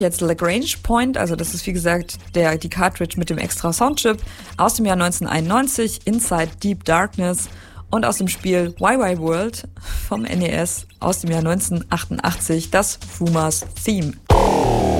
Jetzt Lagrange Point, also das ist wie gesagt die Cartridge mit dem extra Soundchip aus dem Jahr 1991, Inside Deep Darkness, und aus dem Spiel YY World vom NES aus dem Jahr 1988, das Fumas Theme.